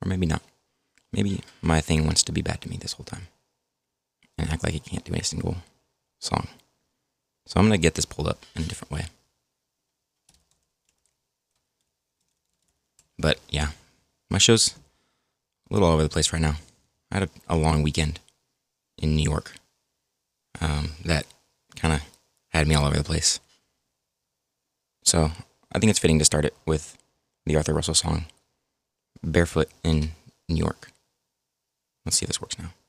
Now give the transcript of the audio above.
Or maybe not. Maybe my thing wants to be bad to me this whole time and act like it can't do a single song. So I'm going to get this pulled up in a different way. But yeah, my show's a little all over the place right now. I had a long weekend in New York that kind of had me all over the place. So I think it's fitting to start it with the Arthur Russell song, Barefoot in New York. Let's see if this works now.